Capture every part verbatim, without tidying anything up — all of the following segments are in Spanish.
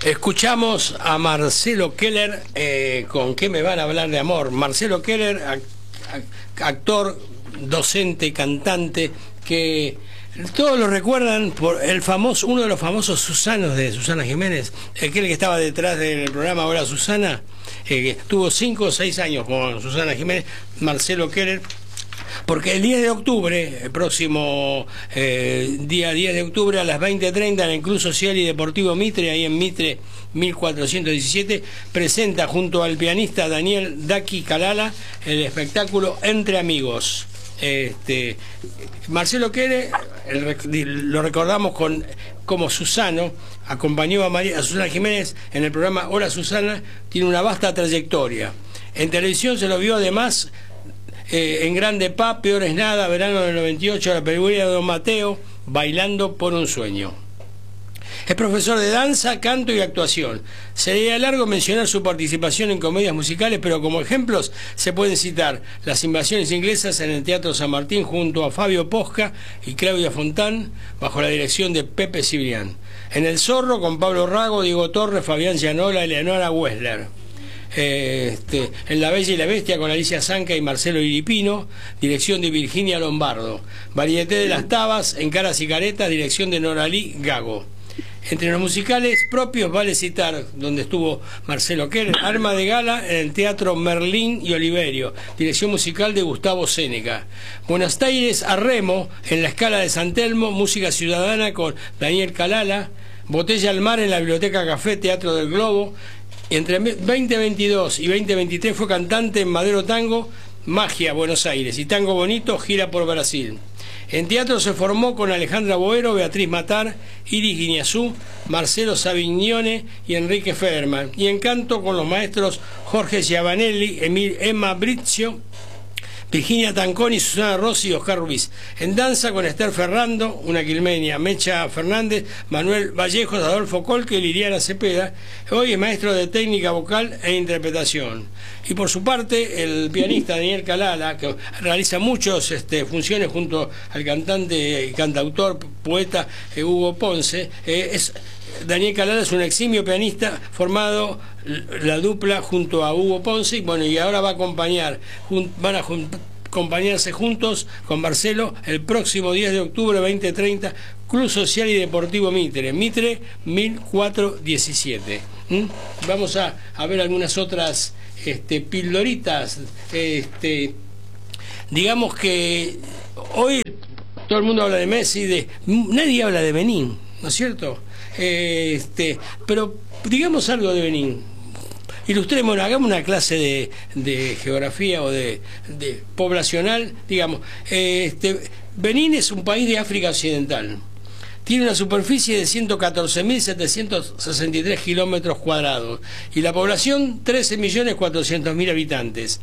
Escuchamos a Marcelo Keller eh, con ¿Qué me van a hablar de amor? Marcelo Keller, ac actor, docente, cantante, que todos lo recuerdan por el famoso, uno de los famosos Susanos de Susana Jiménez, aquel que estaba detrás del programa Hola Susana, eh, que tuvo cinco o seis años con Susana Jiménez, Marcelo Keller. Porque el diez de octubre, el próximo eh, día diez de octubre a las veinte treinta en el Club Social y Deportivo Mitre, ahí en Mitre mil cuatrocientos diecisiete, presenta junto al pianista Daniel Daki Calala el espectáculo Entre Amigos. Este, Marcelo Keller, lo recordamos con como Susano, acompañó a, María, a Susana Jiménez en el programa Hola Susana, tiene una vasta trayectoria. En televisión se lo vio además Eh, en Grande Pa, Peor es Nada, verano del noventa y ocho, la película de Don Mateo, Bailando por un Sueño. Es profesor de danza, canto y actuación. Sería largo mencionar su participación en comedias musicales, pero como ejemplos se pueden citar Las Invasiones Inglesas en el Teatro San Martín junto a Fabio Posca y Claudia Fontán, bajo la dirección de Pepe Cibrián. En El Zorro con Pablo Rago, Diego Torres, Fabián Gianola y Eleonora Wessler. Este, en La Bella y la Bestia con Alicia Zanca y Marcelo Iripino, dirección de Virginia Lombardo. Varieté de las Tabas en Caras y Caretas, dirección de Noralí Gago. Entre los musicales propios vale citar, donde estuvo Marcelo Keller, Arma de Gala en el Teatro Merlín y Oliverio, dirección musical de Gustavo Séneca. Buenos Aires a Remo en la Scala de San Telmo, música ciudadana con Daniel Calala. Botella al Mar en la Biblioteca Café, Teatro del Globo. Entre veinte veintidós y veinte veintitrés fue cantante en Madero Tango, Magia, Buenos Aires, y Tango Bonito, gira por Brasil. En teatro se formó con Alejandra Boero, Beatriz Matar, Iris Guiñazú, Marcelo Savignone y Enrique Federman. Y en canto con los maestros Jorge Giavanelli, Emil, Emma Brizio, Virginia Tanconi, Susana Rossi y Oscar Ruiz. En danza con Esther Ferrando, una quilmenia, Mecha Fernández, Manuel Vallejos, Adolfo Colque y Liliana Cepeda. Hoy es maestro de técnica vocal e interpretación. Y por su parte, el pianista Daniel Calala, que realiza muchas este, funciones junto al cantante y cantautor, poeta eh, Hugo Ponce, eh, es... Daniel Calala es un eximio pianista formado la dupla junto a Hugo Ponce y bueno, y ahora va a acompañar, van a acompañarse juntos con Marcelo el próximo diez de octubre veinte treinta, Club Social y Deportivo Mitre, Mitre mil cuatrocientos diecisiete. ¿Mm? Vamos a, a ver algunas otras este, pildoritas. Este, digamos que hoy todo el mundo habla de Messi, de nadie habla de Benín, ¿no es cierto? Eh, este, pero digamos algo de Benín, ilustremos, hagamos una clase de, de geografía o de, de poblacional, digamos. Eh, este, Benín es un país de África Occidental, tiene una superficie de ciento catorce mil setecientos sesenta y tres kilómetros cuadrados y la población trece millones cuatrocientos mil habitantes.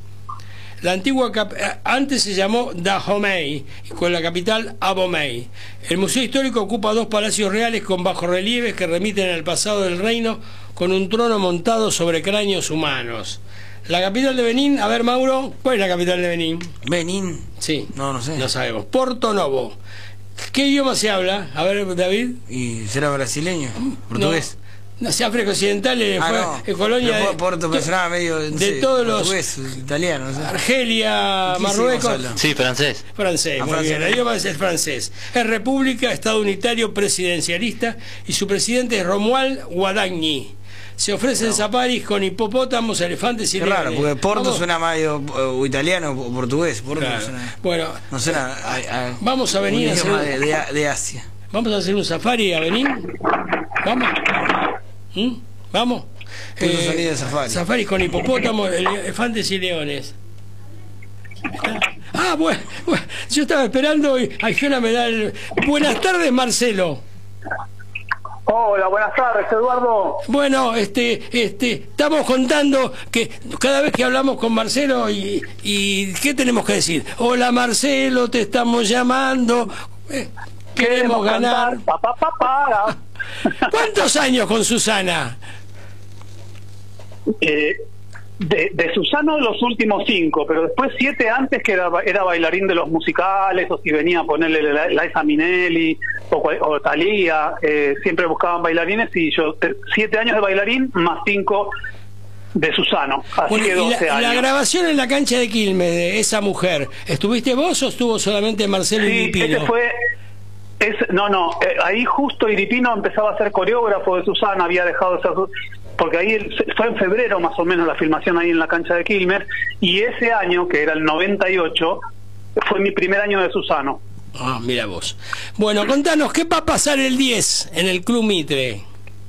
La antigua cap antes se llamó Dahomey, con la capital Abomey. El museo histórico ocupa dos palacios reales con bajorrelieves que remiten al pasado del reino, con un trono montado sobre cráneos humanos. La capital de Benín, a ver Mauro, ¿cuál es la capital de Benín? Benín. Sí. No, no sé. No sabemos. Porto Novo. ¿Qué idioma se habla? A ver, David. ¿Y será brasileño? ¿Portugués? No. No sé, África Occidental eh, ah, fue no. eh, colonia de, Porto, de, to, medio, no de sé, todos los italiano, no sé. Argelia, Marruecos. Sí, francés. Francés, ah, muy francés, bien. El idioma es el francés. Es república, estado unitario presidencialista y su presidente es Romuald Guadagni. Se ofrecen no. safaris con hipopótamos, elefantes y leones. Claro, porque Porto vamos. Suena medio uh, italiano o portugués. Porto claro. no suena, bueno, no suena a, a, vamos a venir un a idioma hacer... de, de, de Asia. Vamos a hacer un safari a Benín. Vamos. ¿Mm? Vamos. Eh, sonido de safari. Safaris con hipopótamos, elefantes y leones. ¿Está? Ah, bueno, bueno, yo estaba esperando y Ayona me da el... Buenas tardes, Marcelo. Hola, buenas tardes, Eduardo. Bueno, este, este, estamos contando que cada vez que hablamos con Marcelo y, y ¿qué tenemos que decir? Hola, Marcelo, te estamos llamando. Eh, queremos, queremos ganar. Pa, pa, pa, pa. ¿Cuántos años con Susana? Eh, De, de Susano los últimos cinco, pero después siete antes que era, era bailarín de los musicales, o si venía a ponerle la, la esa Minelli o, o Thalía, eh, siempre buscaban bailarines y yo, te, siete años de bailarín más cinco de Susano, así bueno, que doce la, años. La grabación en la cancha de Quilmes de esa mujer, ¿estuviste vos o estuvo solamente Marcelo Sí, Iripino? ese fue... Es, no, no, eh, ahí justo Iripino empezaba a ser coreógrafo de Susana, había dejado de ser... Porque ahí fue en febrero más o menos la filmación ahí en la cancha de Quilmes, y ese año, que era el noventa y ocho, fue mi primer año de Susano. Ah, mira vos. Bueno, contanos, ¿qué va a pasar el diez en el Club Mitre?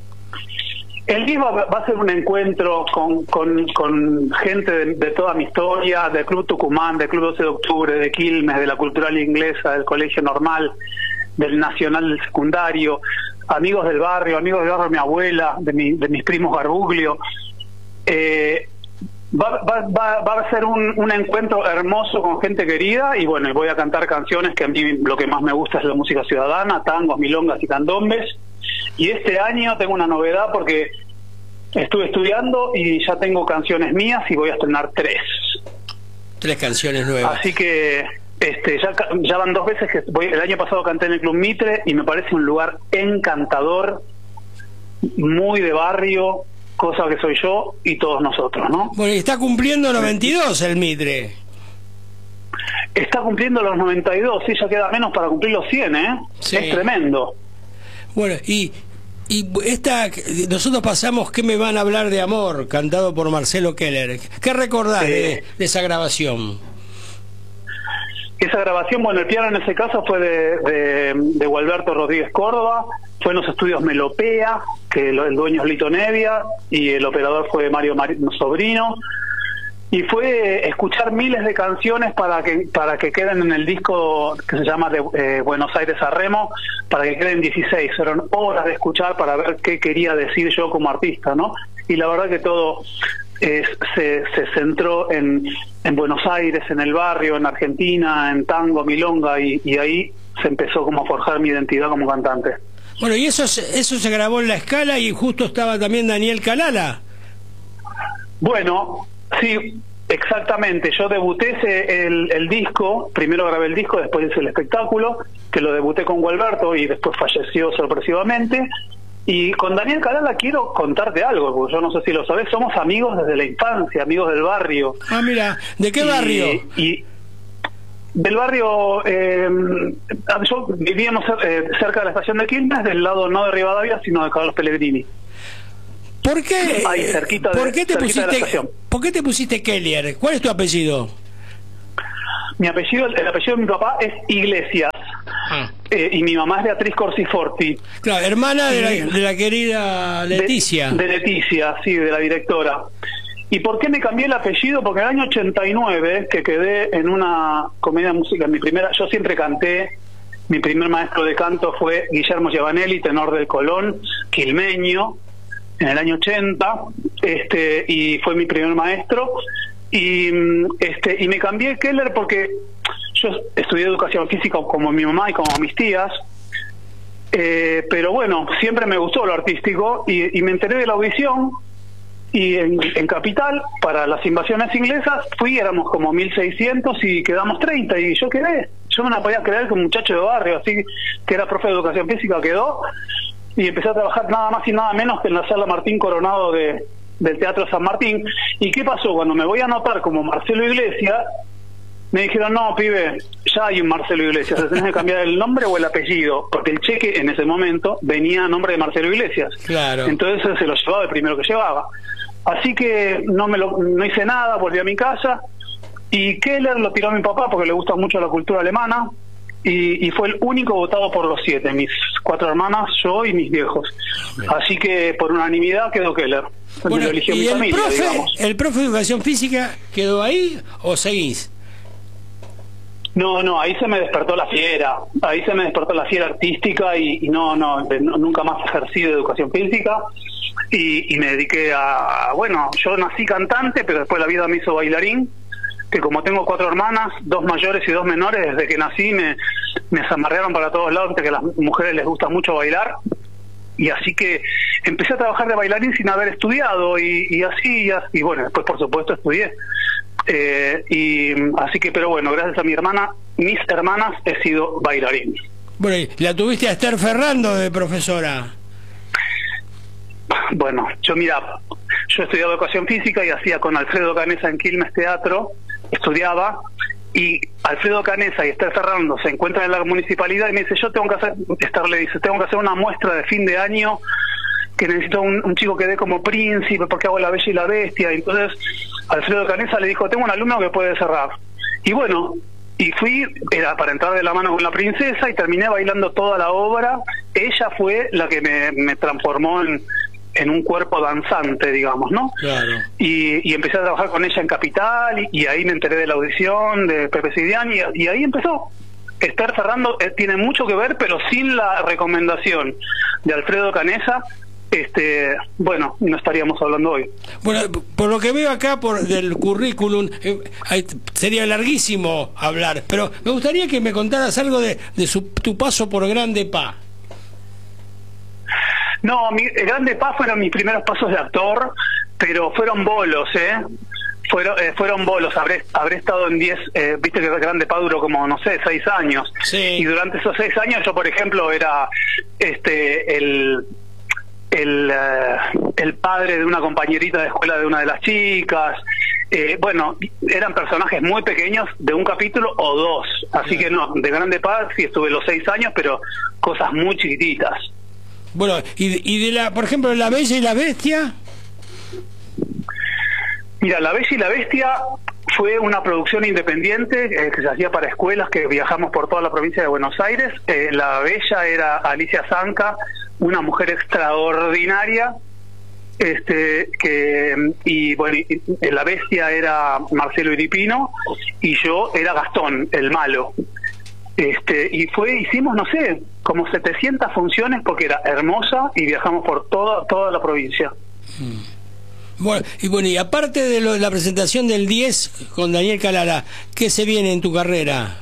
El diez va, va a ser un encuentro con, con, con gente de, de toda mi historia, del Club Tucumán, del Club doce de octubre, de Quilmes, de la Cultural Inglesa, del Colegio Normal, del Nacional del Secundario, amigos del barrio, amigos del barrio de mi abuela, de, mi, de mis primos Garbuglio. Eh, va, va, va, va a ser un, un encuentro hermoso con gente querida, y bueno, voy a cantar canciones que a mí lo que más me gusta es la música ciudadana, tangos, milongas y candombes. Y este año tengo una novedad porque estuve estudiando y ya tengo canciones mías y voy a estrenar tres. Tres canciones nuevas. Así que este ya, ya van dos veces que voy, el año pasado canté en el Club Mitre y me parece un lugar encantador, muy de barrio, cosa que soy yo y todos nosotros, ¿no? Bueno, y está cumpliendo noventa y dos el Mitre. Está cumpliendo los noventa y dos, sí, ya queda menos para cumplir los cien, ¿eh? Sí. Es tremendo. Bueno, y, y esta, nosotros pasamos ¿Qué me van a hablar de amor? Cantado por Marcelo Keller. ¿Qué recordás eh, de, de esa grabación? Esa grabación, bueno, el piano en ese caso fue de, de, de Gualberto Rodríguez Córdoba, fue en los estudios Melopea, que el, el dueño es Lito Nevia, y el operador fue Mario Mar Sobrino, y fue escuchar miles de canciones para que para que queden en el disco que se llama de eh, Buenos Aires a Remo, para que queden dieciséis, fueron horas de escuchar para ver qué quería decir yo como artista, ¿no? Y la verdad que todo eh, se, se centró en, en Buenos Aires, en el barrio, en Argentina, en tango, milonga, y, y ahí se empezó como a forjar mi identidad como cantante. Bueno, y eso, eso se grabó en La Scala y justo estaba también Daniel Calala. Bueno, sí, exactamente. Yo debuté ese, el, el disco, primero grabé el disco, después hice el espectáculo, que lo debuté con Gualberto y después falleció sorpresivamente. Y con Daniel Calala quiero contarte algo, porque yo no sé si lo sabés, somos amigos desde la infancia, amigos del barrio. Ah, mira, ¿de qué barrio? Y, y del barrio, eh, yo vivíamos eh, cerca de la estación de Quilmes, del lado no de Rivadavia, sino de Carlos Pellegrini. ¿Por qué, Ahí, cerquita de, ¿por qué te cerquita de la pusiste, estación. ¿por qué te pusiste Keller? ¿Cuál es tu apellido? Mi apellido, el apellido de mi papá es Iglesias. Ah. Eh, y mi mamá es Beatriz Corsiforti. Claro, hermana de la, de la querida Leticia. De, de Leticia, sí, de la directora. ¿Y por qué me cambié el apellido? Porque en el año ochenta y nueve, que quedé en una comedia de música, mi primera, yo siempre canté, mi primer maestro de canto fue Guillermo Giovanelli, tenor del Colón, quilmeño, en el año ochenta, este, y fue mi primer maestro. Y este y me cambié Keller porque yo estudié educación física como mi mamá y como mis tías, eh, pero bueno, siempre me gustó lo artístico y, y me enteré de la audición y en, en Capital para las invasiones inglesas fui, éramos como mil seiscientos y quedamos treinta y yo quedé, yo no me podía creer que un muchacho de barrio así que era profe de educación física quedó y empecé a trabajar nada más y nada menos que en la sala Martín Coronado de del Teatro San Martín. ¿Y qué pasó? Cuando me voy a anotar como Marcelo Iglesias, me dijeron, no, pibe, ya hay un Marcelo Iglesias, ¿tenés que cambiar el nombre o el apellido? Porque el cheque en ese momento venía a nombre de Marcelo Iglesias. Claro. Entonces se lo llevaba el primero que llevaba. Así que no me lo, no hice nada, volví a mi casa, y Keller lo tiró a mi papá porque le gusta mucho la cultura alemana, y, y fue el único votado por los siete, mis cuatro hermanas, yo y mis viejos. Bien. Así que por unanimidad quedó Keller. Bueno, lo eligió ¿y mi el, familia, profe, digamos. el profe de educación física quedó ahí o seguís? No, no, ahí se me despertó la fiera, ahí se me despertó la fiera artística y, y no, no, no, nunca más ejercí de educación física y, y me dediqué a, bueno, yo nací cantante, pero después la vida me hizo bailarín, que como tengo cuatro hermanas, dos mayores y dos menores, desde que nací me, me zamarrearon para todos lados, que a las mujeres les gusta mucho bailar. Y así que empecé a trabajar de bailarín sin haber estudiado y, y así, y, así, y bueno, después por supuesto estudié. Eh, y así que, pero bueno, gracias a mi hermana, mis hermanas, he sido bailarín. Bueno, ¿y la tuviste a Esther Ferrando de profesora? Bueno, yo mira, yo estudiaba educación física y hacía con Alfredo Canesa en Quilmes teatro, estudiaba, y Alfredo Canesa y Esther Ferrando se encuentran en la municipalidad y me dice, yo tengo que hacer, Esther le dice, tengo que hacer una muestra de fin de año, que necesito un, un chico que dé como príncipe porque hago La Bella y la Bestia. Y entonces Alfredo Canesa le dijo, tengo un alumno que puede cerrar. Y bueno, y fui, era para entrar de la mano con la princesa y terminé bailando toda la obra. Ella fue la que me, me transformó en, en un cuerpo danzante, digamos, ¿no? Claro. Y, y empecé a trabajar con ella en Capital y, y ahí me enteré de la audición de Pepe Sidián y, y ahí empezó. Esther Ferrando eh, tiene mucho que ver, pero sin la recomendación de Alfredo Canesa, este, bueno, no estaríamos hablando hoy. Bueno, por lo que veo acá por del currículum, eh, hay, sería larguísimo hablar, pero me gustaría que me contaras algo de, de su, tu paso por Grande Pa. No, mi, Grande Pa fueron mis primeros pasos de actor, pero fueron bolos, ¿eh? Fueron, eh, fueron bolos, habré, habré estado en diez, eh, viste que Grande Pa duró como, no sé, seis años. Sí. Y durante esos seis años yo, por ejemplo, era este el... El, uh, el padre de una compañerita de escuela de una de las chicas. Eh, bueno, eran personajes muy pequeños de un capítulo o dos. Así que no, de Grande Pa sí estuve los seis años, pero cosas muy chiquititas. Bueno, y, y de la, por ejemplo, La Bella y la Bestia. Mira, La Bella y la Bestia fue una producción independiente eh, que se hacía para escuelas, que viajamos por toda la provincia de Buenos Aires. Eh, la Bella era Alicia Zanca, una mujer extraordinaria, este que y bueno, y, y la Bestia era Marcelo Iripino y yo era Gastón, el malo. Este y fue hicimos no sé, como setecientas funciones porque era hermosa y viajamos por toda toda la provincia. Mm. Bueno, y bueno, y aparte de lo, la presentación del diez con Daniel Calala, ¿qué se viene en tu carrera?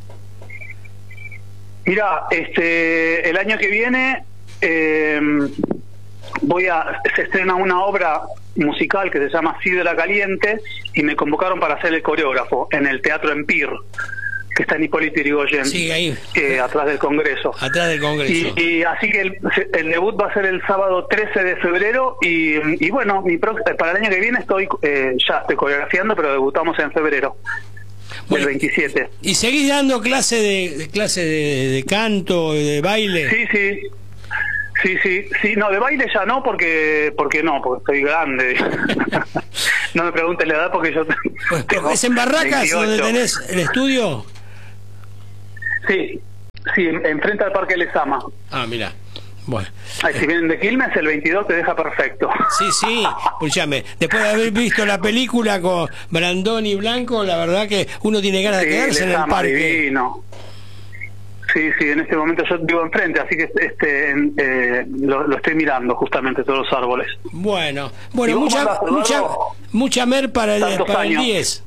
Mira, este el año que viene Eh, voy a se estrena una obra musical que se llama Sidra Caliente y me convocaron para ser el coreógrafo en el Teatro Empire, que está en Hipólito Yrigoyen, sí, ahí. Eh, atrás del Congreso. Atrás del Congreso. Y, y así que el, el debut va a ser el sábado trece de febrero y, y bueno, mi pro, para el año que viene estoy eh, ya estoy coreografiando, pero debutamos en febrero. Bueno, del veintisiete. ¿Y seguís dando clase de, de clase de, de canto, de baile? Sí, sí. Sí, sí, sí, no, de baile ya no, porque porque no, porque estoy grande. No me preguntes la edad porque yo pues, tengo ¿Es en Barracas veintiocho. Donde tenés el estudio? Sí, sí, enfrente al Parque Lezama. Ah, mira. Bueno. Ay, si vienen de Quilmes, el veintidós te deja perfecto. Sí, sí, escúchame, después de haber visto la película con Brandón y Blanco, la verdad que uno tiene ganas sí, de quedarse en el parque. Divino. Sí, sí, en este momento yo vivo enfrente, así que este eh, lo, lo estoy mirando justamente todos los árboles. Bueno, bueno, mucha andás, mucha mucha mer para el, para el diez.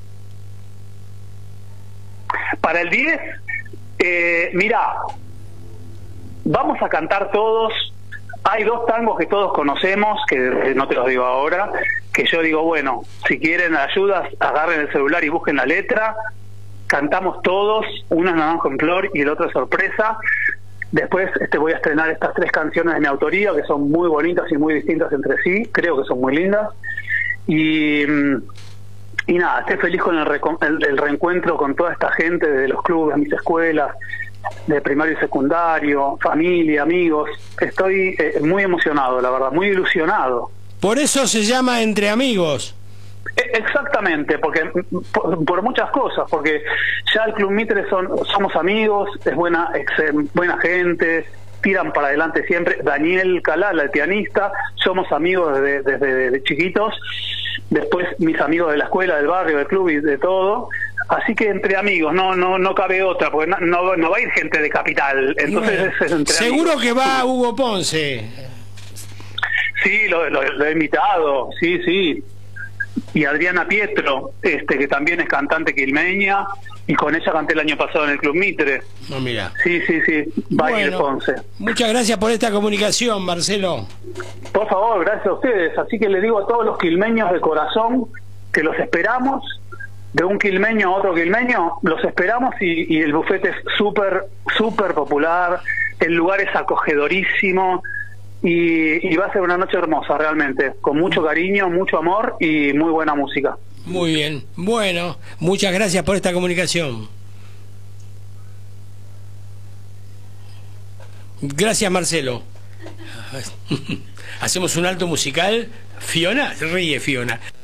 Para el diez, eh, mira, vamos a cantar todos. Hay dos tangos que todos conocemos, que no te los digo ahora, que yo digo, bueno, si quieren ayudas, agarren el celular y busquen la letra. Cantamos todos, uno es Naranjo en Flor y el otro es Sorpresa. Después este voy a estrenar estas tres canciones de mi autoría, que son muy bonitas y muy distintas entre sí, creo que son muy lindas. Y, y nada, estoy feliz con el, el, el reencuentro con toda esta gente de los clubes, mis escuelas, de primario y secundario, familia, amigos. Estoy eh, muy emocionado, la verdad, muy ilusionado. Por eso se llama Entre Amigos. Exactamente, porque por, por muchas cosas, porque ya el Club Mitre son somos amigos, es buena ex, buena gente, tiran para adelante siempre. Daniel Calala, el pianista, somos amigos desde, desde de chiquitos. Después mis amigos de la escuela, del barrio, del club y de todo. Así que entre amigos, no no no cabe otra, porque no, no, no va a ir gente de Capital. Entonces bueno, es, es entre seguro amigos. Que va Hugo Ponce. Sí, lo, lo, lo he invitado, sí, sí. y Adriana Pietro, este que también es cantante quilmeña, y con ella canté el año pasado en el Club Mitre. No, mira. Sí, sí, sí, Baile Bueno, Ponce. muchas gracias por esta comunicación, Marcelo. Por favor, gracias a ustedes. Así que le digo a todos los quilmeños de corazón que los esperamos, de un quilmeño a otro quilmeño, los esperamos, y, y el bufete es súper, súper popular, el lugar es acogedorísimo, y, y va a ser una noche hermosa realmente, con mucho cariño, mucho amor y muy buena música. Muy bien. Bueno, muchas gracias por esta comunicación. Gracias, Marcelo. Hacemos un alto musical. Fiona, ríe Fiona.